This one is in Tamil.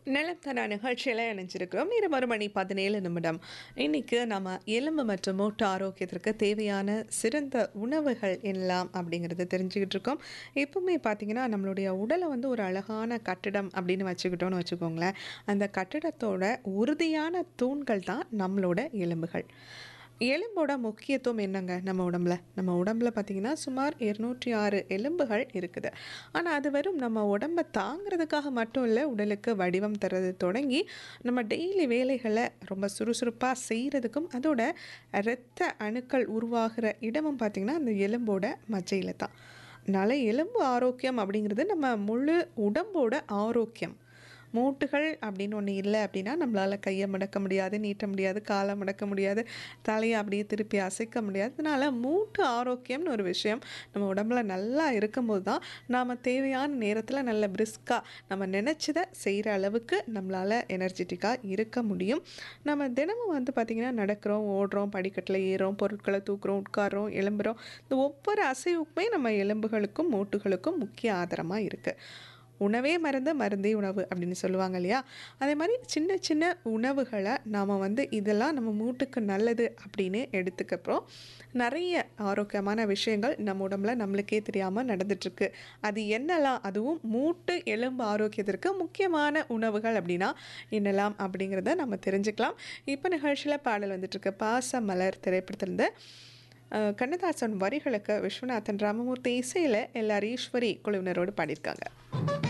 நிலத்தன நிகழ்ச்சியில் இணைஞ்சிருக்கிறோம். 2 மணி 17 நிமிடம். இன்னைக்கு நம்ம எலும்பு மற்றும் மூட்டு ஆரோக்கியத்திற்கு தேவையான சிறந்த உணவுகள் எல்லாம் அப்படிங்கிறத தெரிஞ்சுக்கிட்டு இருக்கோம். எப்பவுமே பார்த்தீங்கன்னா நம்மளுடைய உடலை வந்து ஒரு அழகான கட்டிடம் அப்படின்னு வச்சுக்கிட்டோம்னு வச்சுக்கோங்களேன். அந்த கட்டிடத்தோட உறுதியான தூண்கள் தான் நம்மளோட எலும்புகள். எலும்போட முக்கியத்துவம் என்னங்க நம்ம உடம்புல பார்த்தீங்கன்னா சுமார் 206 எலும்புகள் இருக்குது. ஆனால் அது வெறும் நம்ம உடம்பை தாங்கிறதுக்காக மட்டும் இல்லை, உடலுக்கு வடிவம் தர்றது தொடங்கி நம்ம டெய்லி வேலைகளை ரொம்ப சுறுசுறுப்பாக செய்கிறதுக்கும் அதோட இரத்த அணுக்கள் உருவாகிற இடமும் பார்த்திங்கன்னா அந்த எலும்போட மஜ்ஜையில் தான். அதனால் எலும்பு ஆரோக்கியம் அப்படிங்கிறது நம்ம முழு உடம்போட ஆரோக்கியம். மூட்டுகள் அப்படின்னு ஒன்று இல்லை அப்படின்னா நம்மளால் கையை மடக்க முடியாது, நீட்ட முடியாது, காலை மடக்க முடியாது, தலையை அப்படியே திருப்பி அசைக்க முடியாது. அதனால் மூட்டு ஆரோக்கியம்னு ஒரு விஷயம் நம்ம உடம்புல நல்லா இருக்கும்போது தான் நாம் தேவையான நேரத்தில் நல்ல பிரிஸ்காக நம்ம நினச்சதை செய்கிற அளவுக்கு நம்மளால் எனர்ஜெட்டிக்காக இருக்க முடியும். நம்ம தினமும் வந்து பார்த்திங்கன்னா நடக்கிறோம், ஓடுறோம், படிக்கட்டில் ஏறுறோம், பொருட்களை தூக்குறோம், உட்காரோம், எழும்புறோம். இந்த ஒவ்வொரு அசைவுக்குமே நம்ம எலும்புகளுக்கும் மூட்டுகளுக்கும் முக்கிய ஆதாரமாக இருக்குது. உணவே மருந்து, மருந்தே உணவு அப்படின்னு சொல்லுவாங்க இல்லையா? அதே மாதிரி சின்ன சின்ன உணவுகளை நாம் வந்து இதெல்லாம் நம்ம மூட்டுக்கு நல்லது அப்படின்னு எடுத்துக்கப்புறம் நிறைய ஆரோக்கியமான விஷயங்கள் நம்ம உடம்புல நம்மளுக்கே தெரியாமல் நடந்துட்டுருக்கு. அது என்னெல்லாம், அதுவும் மூட்டு எலும்பு ஆரோக்கியத்திற்கு முக்கியமான உணவுகள் அப்படின்னா என்னெல்லாம் அப்படிங்கிறத நம்ம தெரிஞ்சுக்கலாம். இப்போ நிகழ்ச்சியில் பாடல் வந்துட்டுருக்கு. பாச மலர் திரைப்படத்திலிருந்து கண்ணதாசன் வரிகளுக்கு விஸ்வநாதன் ராமமூர்த்தி இசையில் எல்லார் ஈஸ்வரி குழுவினரோடு பாடியிருக்காங்க.